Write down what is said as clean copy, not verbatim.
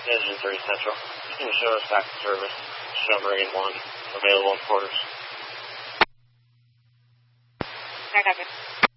Engine 3 Central. You can show us back to service. Submarine 1, available in quarters. I copy.